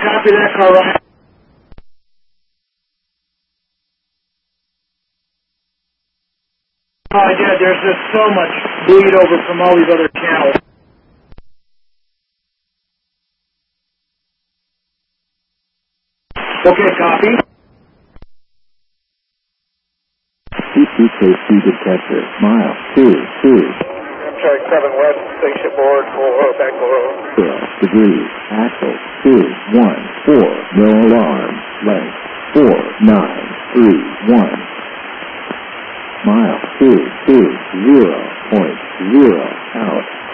copy that, car ride. Oh, yeah, there's just so much bleed over from all these other channels. Okay, copy. CCKC detector, mile 22. Check 7 West, station board for Banco Road. 12 degrees, axle 214, no alarm, length 493.